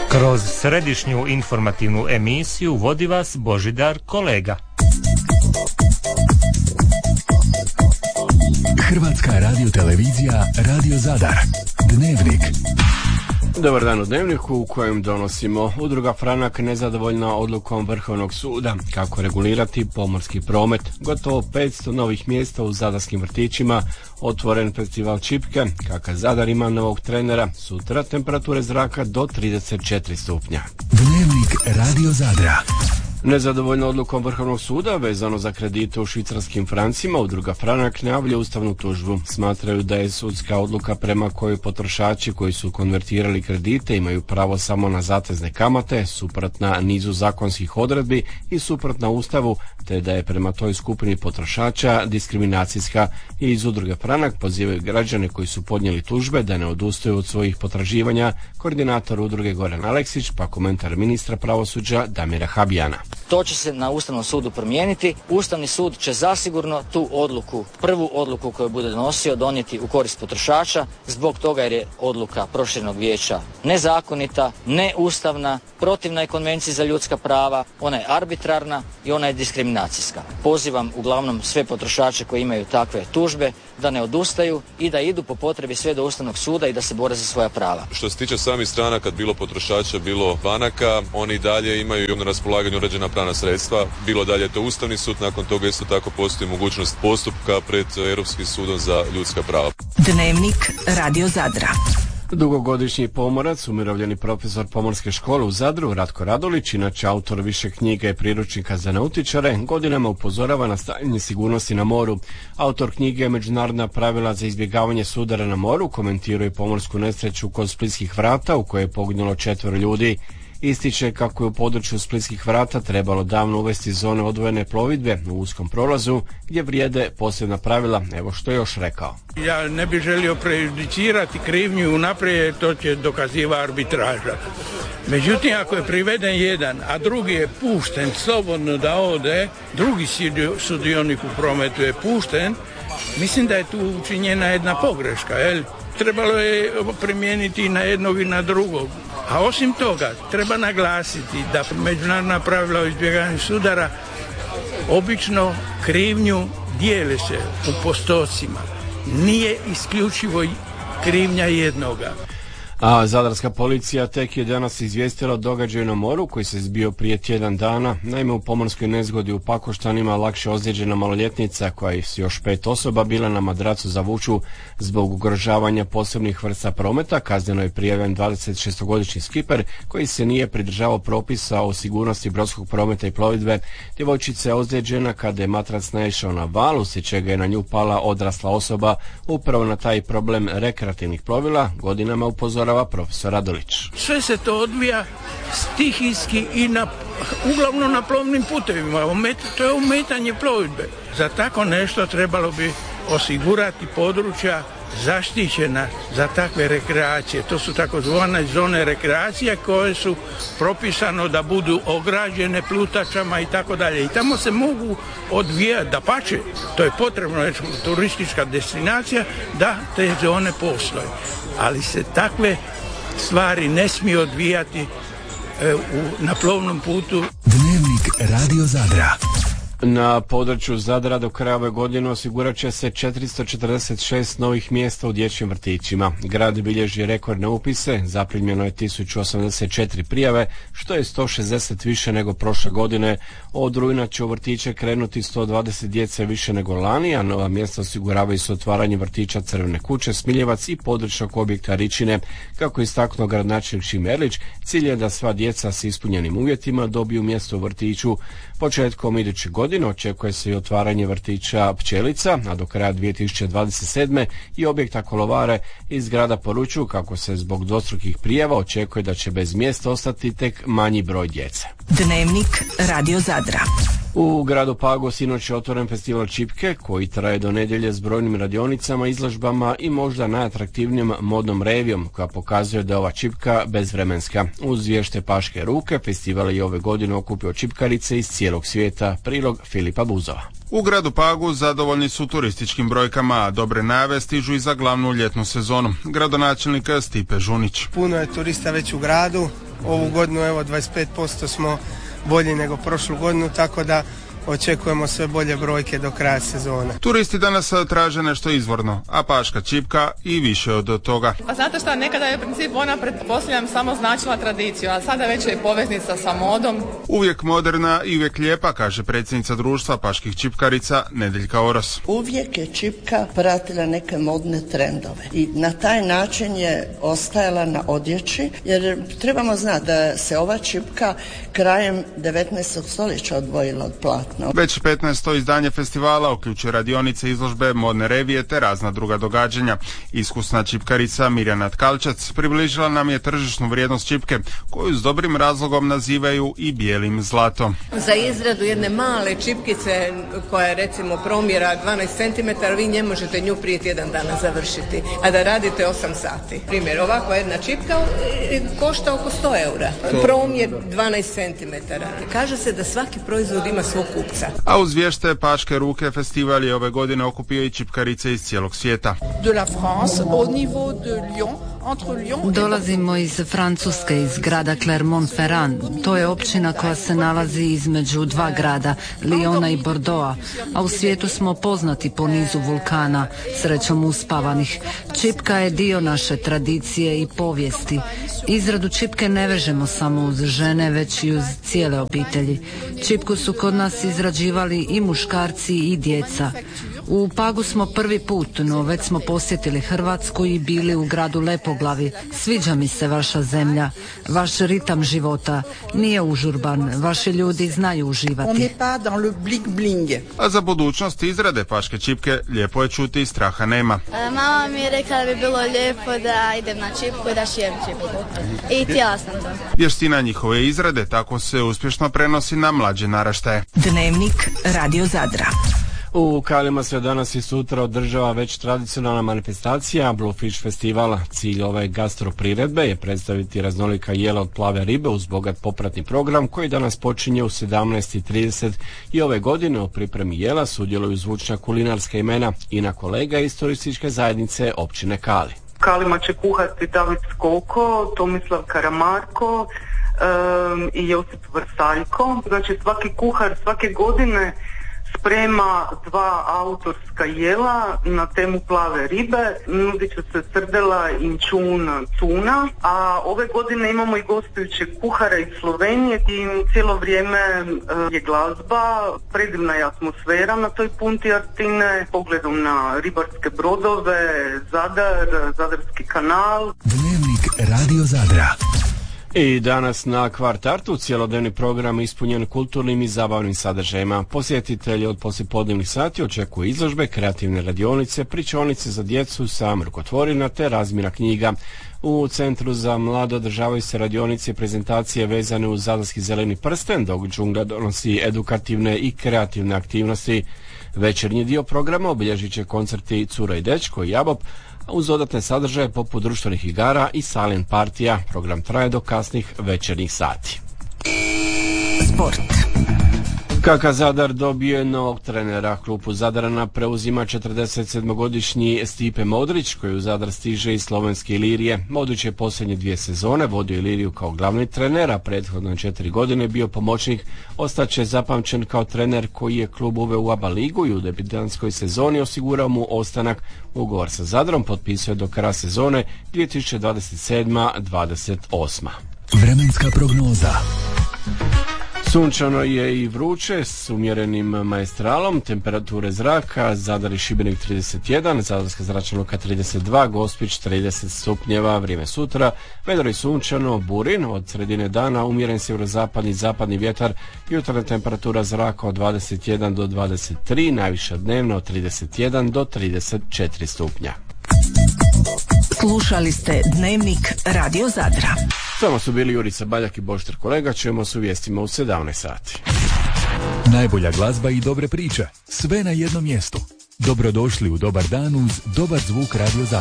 Kroz središnju informativnu emisiju vodi vas Božidar Kolega. Hrvatska radiotelevizija, Radio Zadar. Dnevnik. Dobar dan u Dnevniku u kojem donosimo: Udruga Franak nezadovoljna odlukom Vrhovnog suda, kako regulirati pomorski promet, gotovo 500 novih mjesta u zadarskim vrtićima, otvoren festival čipke, kakav Zadar ima novog trenera, sutra temperature zraka do 34 stupnja. Dnevnik Radio Zadra. Nezadovoljna odlukom Vrhovnog suda vezano za kredite u švicarskim francima, Udruga Franak najavljuje ustavnu tužbu. Smatraju da je sudska odluka prema kojoj potrošači koji su konvertirali kredite imaju pravo samo na zatezne kamate, suprotna nizu zakonskih odredbi i suprotna Ustavu, te da je prema toj skupini potrošača diskriminacijska. I iz Udruge Franak pozivaju građane koji su podnijeli tužbe da ne odustaju od svojih potraživanja. Koordinator udruge Goran Aleksić, pa komentar ministra pravosuđa Damira Habijana. To će se na Ustavnom sudu promijeniti. Ustavni sud će zasigurno tu odluku, prvu odluku koju bude donosio, donijeti u korist potrošača, zbog toga jer je odluka Proširenog vijeća nezakonita, neustavna, protivna je Konvenciji za ljudska prava, ona je arbitrarna i ona je diskriminacijska. Pozivam uglavnom sve potrošače koji imaju takve tužbe da ne odustaju i da idu po potrebi sve do Ustavnog suda i da se bore za svoja prava. Što se tiče samih stranaka, bilo potrošača, bilo banaka, oni i dalje imaju na raspolaganju uređena pravna sredstva, bilo dalje je to Ustavni sud, nakon toga isto tako postoji mogućnost postupka pred Europskim sudom za ljudska prava. Dnevnik Radio Zadra. Dugogodišnji pomorac, umirovljeni profesor Pomorske škole u Zadru, Ratko Radolić, inače autor više knjiga i priručnika za nautičare, godinama upozorava na stanje sigurnosti na moru. Autor knjige Međunarodna pravila za izbjegavanje sudara na moru komentirao je pomorsku nesreću kod Splitskih vrata u kojoj je poginulo 4 ljudi. Ističe kako je u području Splitskih vrata trebalo davno uvesti zone odvojene plovidbe u uskom prolazu gdje vrijede posebna pravila. Evo što je još rekao. Ja ne bih želio prejudicirati krivnju unaprijed, to će dokaziva arbitraža. Međutim, ako je priveden jedan, a drugi je pušten slobodno da ode, drugi sudionik u prometu je pušten, mislim da je tu učinjena jedna pogreška, jel? Trebalo je primijeniti i na jednog i na drugog. A osim toga, treba naglasiti da međunarodna pravila o izbjegavanju sudara obično krivnju dijele se u postocima. Nije isključivo krivnja jednoga. A zadarska policija tek je danas izvijestila o događaju na moru koji se zbio prije tjedan dana. Naime, u pomorskoj nezgodi u Pakoštanima lakše ozlijeđena maloljetnica koja je s još 5 osoba bila na madracu za vuču zbog ugrožavanja posebnih vrsta prometa. Kazneno je prijavljen 26-godišnji skiper koji se nije pridržavao propisa o sigurnosti brodskog prometa i plovidbe. Djevojčica je ozlijeđena kada je matrac naišao na val, uslijed čega je na nju pala odrasla osoba. Upravo na taj problem rekreativnih plovila godinama upozorava profesor Radolić. Sve se to odvija stihijski i uglavnom na plovnim putevima. To je ometanje plovidbe. Za tako nešto trebalo bi osigurati područja zaštićena za takve rekreacije. To su takozvane zone rekreacije koje su propisano da budu ograđene plutačama i tako dalje. I tamo se mogu odvijati, dapače, to je potrebno, jer turistička destinacija, da te zone postoje. Ali se takve stvari ne smiju odvijati na plovnom putu. Dnevnik Radio Zadra. Na području Zadra do kraja ove godine osigurat će se 446 novih mjesta u dječjim vrtićima. Grad bilježi rekordne upise, zaprimljeno je 1084 prijave, što je 160 više nego prošle godine. Od rujna će u vrtiće krenuti 120 djece više nego lani, a nova mjesta osiguravaju se otvaranje vrtića Crvene kuće, Smiljevac i područnog objekta Ričine. Kako je istaknuo gradonačelnik Šime Erlić, cilj je da sva djeca s ispunjenim uvjetima dobiju mjesto u vrtiću. Početkom iduće godine očekuje se i otvaranje vrtića Pčelica, a do kraja 2027. i objekta Kolovare iz grada poručuju kako se zbog dvostrukih prijava očekuje da će bez mjesta ostati tek manji broj djece. Dnevnik Radio Zadra. U gradu Pagu sinoć je otvoren festival čipke koji traje do nedjelje s brojnim radionicama, izložbama i možda najatraktivnijom modnom revijom koja pokazuje da je ova čipka bezvremenska. Uz vješte paške ruke festival je ove godine okupio čipkarice iz cijelog svijeta. Prilog Filipa Buzova. U gradu Pagu zadovoljni su turističkim brojkama, a dobre najave stižu i za glavnu ljetnu sezonu. Gradonačelnik Stipe Žunić. Puno je turista već u gradu, Ovu godinu evo 25% smo bolji nego prošlu godinu, tako da očekujemo sve bolje brojke do kraja sezone. Turisti danas traže nešto izvorno, a paška čipka i više od toga. Pa znate šta, nekada je u principu ona, pretpostavljam, samo značila tradiciju, a sada već je poveznica sa modom. Uvijek moderna i uvijek lijepa, kaže predsjednica društva paških čipkarica Nedeljka Oros. Uvijek je čipka pratila neke modne trendove i na taj način je ostajala na odjeći, jer trebamo znati da se ova čipka krajem 19. stoljeća odvojila od platna. Već 15. izdanje festivala uključuje radionice, izložbe, modne revije te razna druga događanja. Iskusna čipkarica Mirjana Tkalčac približila nam je tržišnu vrijednost čipke, koju s dobrim razlogom nazivaju i bijelim zlatom. Za izradu jedne male čipkice koja je recimo promjera 12 cm, vi ne možete nju prije tjedan dana završiti, a da radite 8 sati. Primjer, ovakva jedna čipka košta oko 100 eura. Promjer 12 cm. Kaže se da svaki proizvod ima svog kupca. A uz vješte paške ruke festival je ove godine okupio i čipkarice iz cijelog svijeta. Dolazimo iz Francuske, iz grada Clermont-Ferrand. To je općina koja se nalazi između dva grada, Lyona i Bordeauxa, a u svijetu smo poznati po nizu vulkana, srećom uspavanih. Čipka je dio naše tradicije i povijesti. Izradu čipke ne vežemo samo uz žene, već i uz cijele obitelji. Čipku su kod nas izrađivali i muškarci i djeca. U Pagu smo prvi put, no već smo posjetili Hrvatsku i bili u gradu Lepoglavi. Sviđa mi se vaša zemlja, vaš ritam života. Nije užurban, vaši ljudi znaju uživati. A za budućnost izrade paške čipke lijepo je čuti i straha nema. Mama mi je rekla da bi bilo lijepo da idem na čipku i da šijem čipku. I htjela sam to. Vještina njihove izrade tako se uspješno prenosi na mlađe naraštaje. Dnevnik Radio Zadra. U Kalima se danas i sutra održava već tradicionalna manifestacija Bluefish festival. Cilj ove gastropriredbe je predstaviti raznolika jela od plave ribe uz bogat popratni program koji danas počinje u 17:30 i ove godine u pripremi jela sudjeluju zvučna kulinarska imena i na kolega iz turističke zajednice općine Kali. Kalima će kuhati David Skoko, Tomislav Karamarko i Josip Vrsaljko. Znači svaki kuhar svake godine sprema 2 autorska jela na temu plave ribe. Nudit će se srdela, inčun, tuna, a ove godine imamo i gostujućeg kuhara iz Slovenije i cijelo vrijeme je glazba, predivna je atmosfera na toj punti Artine, pogledom na ribarske brodove, Zadar, Zadarski kanal. Dnevnik Radio Zadra. I danas na Kvartartu cjelodnevni program ispunjen kulturnim i zabavnim sadržajima. Posjetitelji od poslijepodnevnih sati očekuju izložbe, kreativne radionice, pričonice za djecu sa mrkotvorina te razmjena knjiga. U Centru za mlade održavaju se radionice i prezentacije vezane uz Zadarski zeleni prsten, dok Džungla donosi edukativne i kreativne aktivnosti. Večernji dio programa obilježit će koncerti Cura i dečko i Jabop, uz dodatne sadržaje poput društvenih igara i silent partija. Program traje do kasnih večernjih sati. Sport. KK Zadar dobio je novog trenera. Klubu Zadrana preuzima 47-godišnji Stipe Modrić, koji u Zadar stiže iz slovenske Ilirije. Modrić je posljednje 2 sezone vodio Iliriju kao glavni trener, a prethodno 4 godine bio pomoćnik. Ostaće zapamćen kao trener koji je klub uveo u ABA ligu i u debitanskoj sezoni osigurao mu ostanak. Ugovor sa Zadrom potpisao je do kraja sezone 2027-28. Vremenska prognoza. Sunčano je i vruće s umjerenim maestralom, temperature zraka, Zadar i Šibenik 31, Zadarska zračna luka 32, Gospić 30 stupnjeva, vrijeme sutra, vedro i sunčano, burin, od sredine dana umjeren sjeverozapadni i zapadni vjetar, jutarnja temperatura zraka od 21 do 23, najviša dnevna od 31 do 34 stupnja. Slušali ste Dnevnik Radio Zadra. Samo su bili Jurica Baljak i Boštar Kolega, čujemo s vijestima u 17 sati. Najbolja glazba i dobre priče, sve na jednom mjestu. Dobrodošli u dobar dan uz dobar zvuk Radio Zadra.